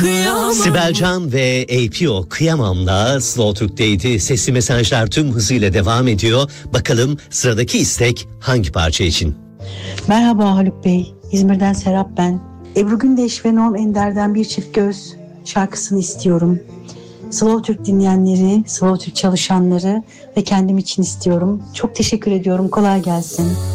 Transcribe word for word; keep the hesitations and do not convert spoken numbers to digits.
Sibel Can ve A P O Kıyamam'la Slow Türk'teydi. Sesli mesajlar tüm hızıyla devam ediyor. Bakalım sıradaki istek hangi parça için? Merhaba Haluk Bey, İzmir'den Serap ben. Ebru Gündeş ve Norm Ender'den Bir Çift Göz şarkısını istiyorum. Slow Türk dinleyenleri, Slow Türk çalışanları ve kendim için istiyorum. Çok teşekkür ediyorum, kolay gelsin.